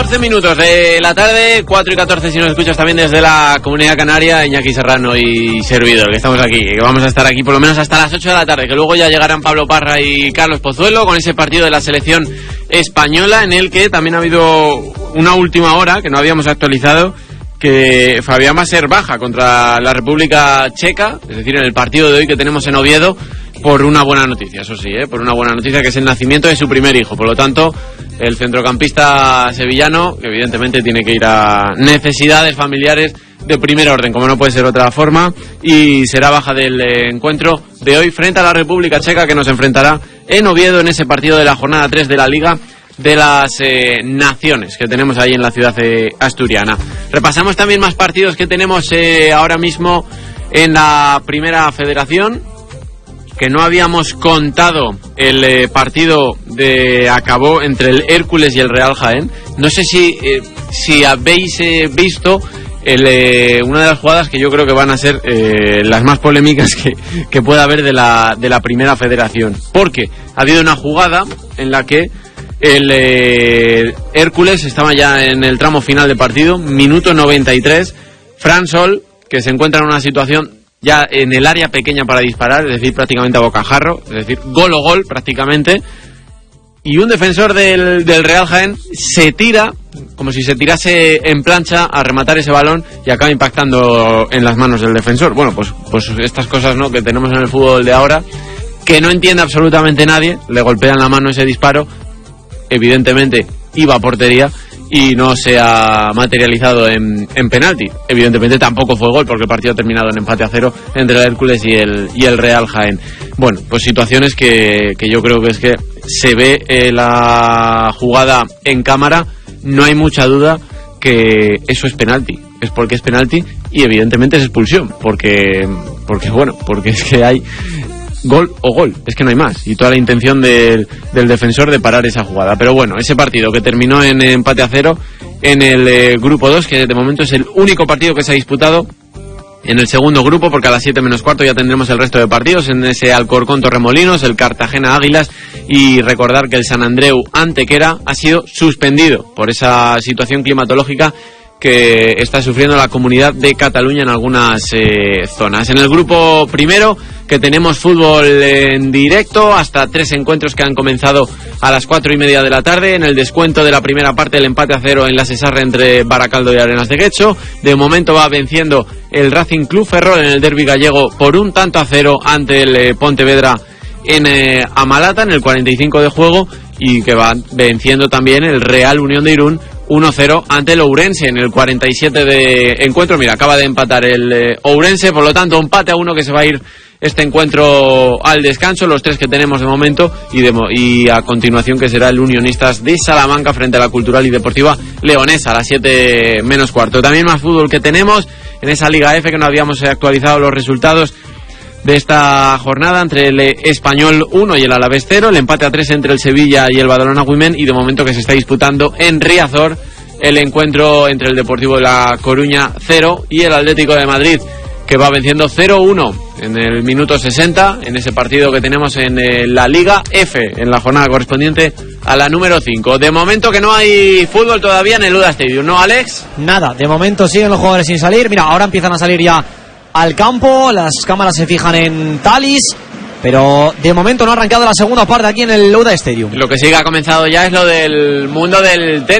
14 minutos de la tarde, 4 y 14 si nos escuchas también desde la Comunidad Canaria. Iñaki Serrano y servidor, que estamos aquí, que vamos a estar aquí por lo menos hasta las 8 de la tarde, que luego ya llegarán Pablo Parra y Carlos Pozuelo con ese partido de la selección española, en el que también ha habido una última hora que no habíamos actualizado, que Fabián va a ser baja contra la República Checa, es decir, en el partido de hoy que tenemos en Oviedo, por una buena noticia, eso sí, por una buena noticia, que es el nacimiento de su primer hijo. Por lo tanto, el centrocampista sevillano, que evidentemente tiene que ir a necesidades familiares de primer orden, como no puede ser otra forma, y será baja del encuentro de hoy frente a la República Checa, que nos enfrentará en Oviedo en ese partido de la jornada 3 de la Liga de las Naciones que tenemos ahí en la ciudad asturiana. Repasamos también más partidos que tenemos ahora mismo en la Primera Federación, que no habíamos contado el partido de acabó entre el Hércules y el Real Jaén. No sé si habéis visto una de las jugadas que yo creo que van a ser las más polémicas que pueda haber de la Primera Federación, porque ha habido una jugada en la que el Hércules estaba ya en el tramo final de partido, minuto 93, Fran Sol, que se encuentra en una situación ya en el área pequeña para disparar, es decir, prácticamente a bocajarro, es decir, gol o gol prácticamente, y un defensor del Real Jaén se tira, como si se tirase en plancha a rematar ese balón y acaba impactando en las manos del defensor. Bueno, pues estas cosas, ¿no?, que tenemos en el fútbol de ahora, que no entiende absolutamente nadie, le golpean la mano ese disparo, evidentemente iba a portería y no se ha materializado en penalti. Evidentemente tampoco fue gol, porque el partido ha terminado en empate a 0 entre el Hércules y el Real Jaén. Bueno, pues situaciones que yo creo que es que se ve la jugada en cámara, no hay mucha duda que eso es penalti, es porque es penalti y evidentemente es expulsión, porque es que hay gol o gol, es que no hay más, y toda la intención del defensor de parar esa jugada. Pero bueno, ese partido que terminó en empate a 0 en el grupo 2, que de momento es el único partido que se ha disputado en el segundo grupo, porque a las 7 menos cuarto ya tendremos el resto de partidos en ese Alcorcón Torremolinos, el Cartagena Águilas, y recordar que el Sant Andreu Antequera ha sido suspendido por esa situación climatológica que está sufriendo la comunidad de Cataluña en algunas zonas. En el grupo primero, que tenemos fútbol en directo, hasta 3 encuentros que han comenzado a las 4:30 de la tarde. En el descuento de la primera parte, el empate a 0 en la Sesarre entre Baracaldo y Arenas de Guecho. De momento va venciendo el Racing Club Ferrol en el derbi gallego por 1-0 ante el Pontevedra en Amalata en el 45 de juego, y que va venciendo también el Real Unión de Irún 1-0 ante el Ourense en el 47 de encuentro. Mira, acaba de empatar el Ourense, por lo tanto empate a 1, que se va a ir este encuentro al descanso, los 3 que tenemos de momento, y a continuación que será el Unionistas de Salamanca frente a la Cultural y Deportiva Leonesa a las 7 menos cuarto. También más fútbol que tenemos en esa Liga F, que no habíamos actualizado los resultados de esta jornada, entre el Español 1 y el Alavés 0, el empate a 3 entre el Sevilla y el Badalona Women, y de momento que se está disputando en Riazor el encuentro entre el Deportivo de La Coruña 0 y el Atlético de Madrid, que va venciendo 0-1 en el minuto 60 en ese partido que tenemos en la Liga F, en la jornada correspondiente a la número 5. De momento que no hay fútbol todavía en el Luda Stadium, ¿no, Alex? Nada, de momento siguen los jugadores sin salir. Mira, ahora empiezan a salir ya al campo, las cámaras se fijan en Talis, pero de momento no ha arrancado la segunda parte aquí en el Luda Stadium. Lo que sí que ha comenzado ya es lo del mundo del tenis.